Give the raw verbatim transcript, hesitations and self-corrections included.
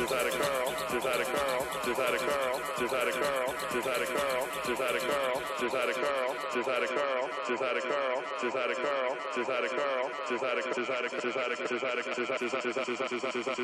just had a girl, just had a girl, just had a girl, just had a girl, just had a girl, just had a girl, just had a girl, just had a girl, just had a girl, just had a girl, just had a girl, just had a just had a just had a just had a just had a just had a just had a